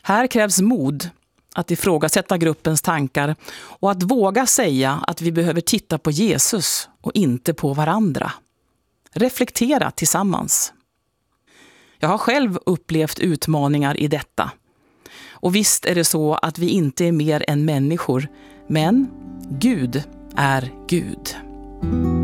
Här krävs mod att ifrågasätta gruppens tankar och att våga säga att vi behöver titta på Jesus och inte på varandra. Reflektera tillsammans. Jag har själv upplevt utmaningar i detta. Och visst är det så att vi inte är mer än människor, men Gud är Gud.